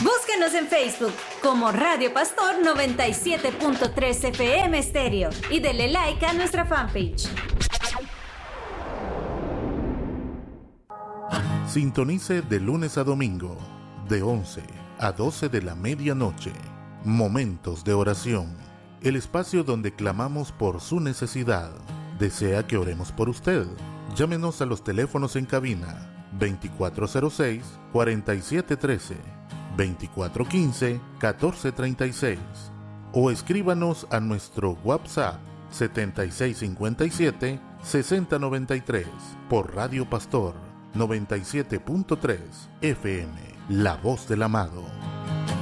Búsquenos en Facebook como Radio Pastor 97.3 FM Estéreo y dele like a nuestra fanpage. Sintonice de lunes a domingo, de 11 a 12 de la medianoche. Momentos de oración, el espacio donde clamamos por su necesidad. ¿Desea que oremos por usted? Llámenos a los teléfonos en cabina 2406-4713, 2415-1436 o escríbanos a nuestro WhatsApp 7657-6093 por Radio Pastor 97.3 FM, La Voz del Amado.